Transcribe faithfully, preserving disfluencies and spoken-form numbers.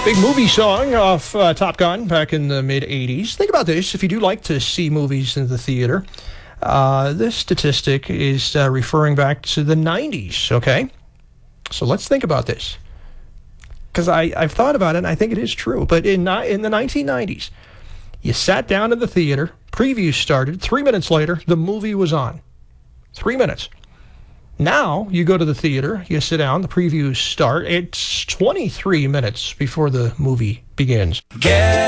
Big movie song off uh, Top Gun back in the mid-eighties. Think about this. If you do like to see movies in the theater, uh, this statistic is uh, referring back to the nineties, okay? So let's think about this. Because I've thought about it, and I think it is true. But in, in the nineteen nineties, you sat down in the theater, previews started, three minutes later, the movie was on. Three minutes. Now, you go to the theater, you sit down, the previews start. It's twenty-three minutes before the movie begins. Get